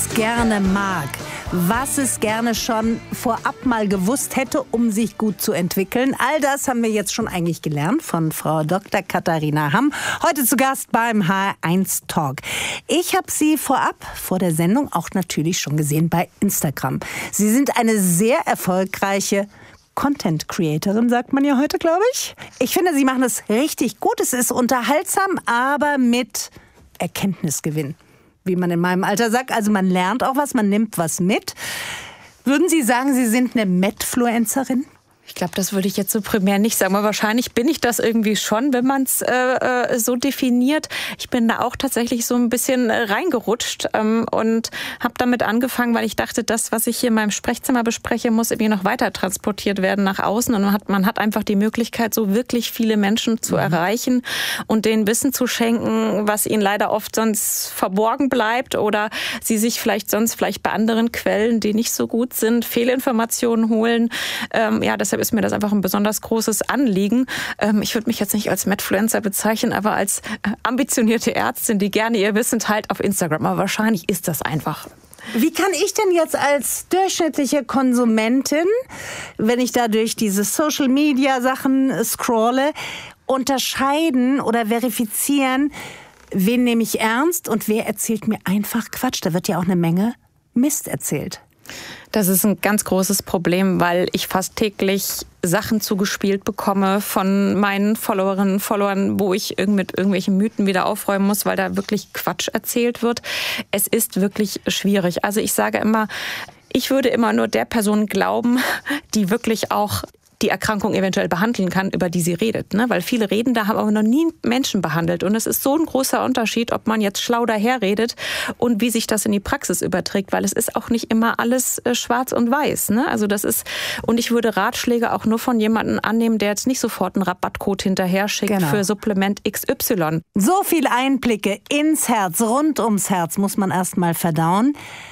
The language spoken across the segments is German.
es gerne mag, was es gerne schon vorab mal gewusst hätte, um sich gut zu entwickeln. All das haben wir jetzt schon eigentlich gelernt von Frau Dr. Katharina Hamm. Heute zu Gast beim HR1 Talk. Ich habe Sie vorab, vor der Sendung, auch natürlich schon gesehen bei Instagram. Sie sind eine sehr erfolgreiche Content-Creatorin, sagt man ja heute, glaube ich. Ich finde, Sie machen es richtig gut. Es ist unterhaltsam, aber mit Erkenntnisgewinn, wie man in meinem Alter sagt. Also man lernt auch was, man nimmt was mit. Würden Sie sagen, Sie sind eine Medfluencerin? Ich glaube, das würde ich jetzt so primär nicht sagen, aber wahrscheinlich bin ich das irgendwie schon, wenn man es so definiert. Ich bin da auch tatsächlich so ein bisschen reingerutscht und habe damit angefangen, weil ich dachte, das, was ich hier in meinem Sprechzimmer bespreche, muss irgendwie noch weiter transportiert werden nach außen. Und man hat einfach die Möglichkeit, so wirklich viele Menschen zu erreichen und denen Wissen zu schenken, was ihnen leider oft sonst verborgen bleibt oder sie sich vielleicht bei anderen Quellen, die nicht so gut sind, Fehlinformationen holen. Deshalb ist mir das einfach ein besonders großes Anliegen. Ich würde mich jetzt nicht als Medfluencer bezeichnen, aber als ambitionierte Ärztin, die gerne ihr Wissen teilt auf Instagram. Aber wahrscheinlich ist das einfach. Wie kann ich denn jetzt als durchschnittliche Konsumentin, wenn ich da durch diese Social-Media-Sachen scrolle, unterscheiden oder verifizieren, wen nehme ich ernst und wer erzählt mir einfach Quatsch? Da wird ja auch eine Menge Mist erzählt. Das ist ein ganz großes Problem, weil ich fast täglich Sachen zugespielt bekomme von meinen Followerinnen und Followern, wo ich mit irgendwelchen Mythen wieder aufräumen muss, weil da wirklich Quatsch erzählt wird. Es ist wirklich schwierig. Also ich sage immer, ich würde immer nur der Person glauben, die wirklich auch die Erkrankung eventuell behandeln kann, über die sie redet. Ne? Weil viele reden, da haben aber noch nie Menschen behandelt. Und es ist so ein großer Unterschied, ob man jetzt schlau daherredet und wie sich das in die Praxis überträgt. Weil es ist auch nicht immer alles schwarz und weiß. Ne? Also das ist, und ich würde Ratschläge auch nur von jemandem annehmen, der jetzt nicht sofort einen Rabattcode hinterher schickt für Supplement XY. So viele Einblicke ins Herz, rund ums Herz muss man erst mal verdauen.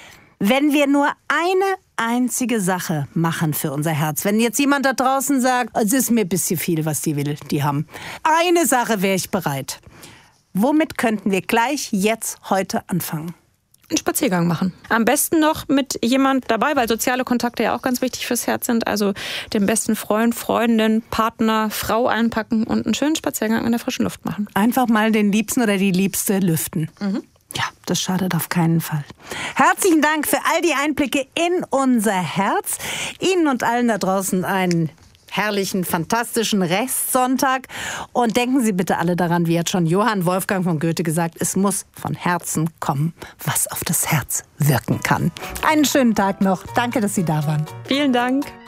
Wenn wir nur eine einzige Sache machen für unser Herz. Wenn jetzt jemand da draußen sagt, es ist mir ein bisschen viel, was die haben. Eine Sache wäre ich bereit. Womit könnten wir gleich jetzt heute anfangen? Einen Spaziergang machen. Am besten noch mit jemand dabei, weil soziale Kontakte ja auch ganz wichtig fürs Herz sind. Also den besten Freund, Freundin, Partner, Frau einpacken und einen schönen Spaziergang in der frischen Luft machen. Einfach mal den Liebsten oder die Liebste lüften. Ja, das schadet auf keinen Fall. Herzlichen Dank für all die Einblicke in unser Herz. Ihnen und allen da draußen einen herrlichen, fantastischen Restsonntag. Und denken Sie bitte alle daran, wie hat schon Johann Wolfgang von Goethe gesagt, es muss von Herzen kommen, was auf das Herz wirken kann. Einen schönen Tag noch. Danke, dass Sie da waren. Vielen Dank.